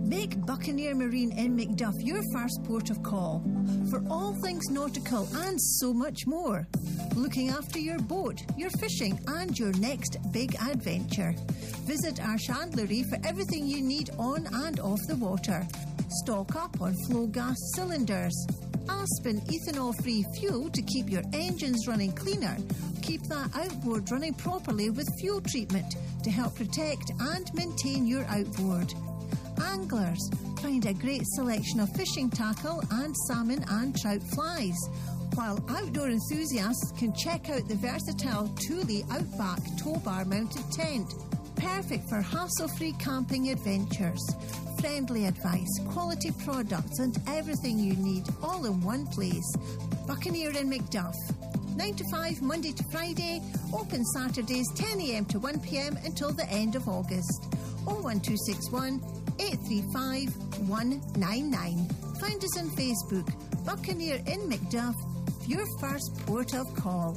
Make Buccaneer Marine in Macduff your first port of call for all things nautical and so much more. Looking after your boat, your fishing and your next big adventure. Visit our chandlery for everything you need on and off the water. Stock up on flow gas cylinders. Aspen ethanol-free fuel to keep your engines running cleaner. Keep that outboard running properly with fuel treatment to help protect and maintain your outboard. Anglers, find a great selection of fishing tackle and salmon and trout flies, while outdoor enthusiasts can check out the versatile Thule Outback tow bar mounted tent, perfect for hassle-free camping adventures. Friendly advice, quality products and everything you need all in one place. Buccaneer in Macduff. 9 to 5 Monday to Friday, open Saturdays 10 a.m. to 1 p.m. until the end of August. 01261 835 199. Find us on Facebook, Buccaneer in Macduff, your first port of call.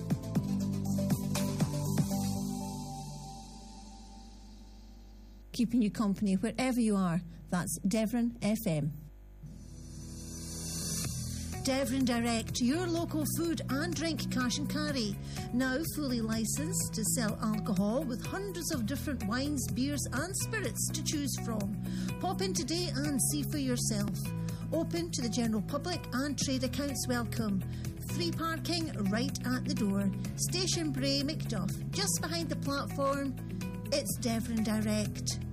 Keeping you company wherever you are. That's Devon FM. Devon Direct, your local food and drink cash and carry. Now fully licensed to sell alcohol with hundreds of different wines, beers and spirits to choose from. Pop in today and see for yourself. Open to the general public and trade accounts welcome. Free parking right at the door. Station Bray, Macduff, just behind the platform. It's Devon Direct.